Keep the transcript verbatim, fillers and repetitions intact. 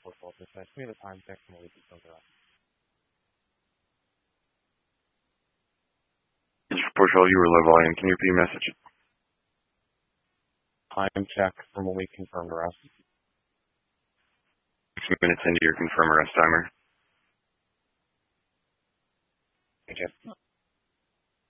four twelve percent. Give me the time, text, and we'll get something out. four twelve, you were low volume. Can you repeat your message? Time check from when we confirmed arrest. Six minutes into your confirm arrest timer. Okay.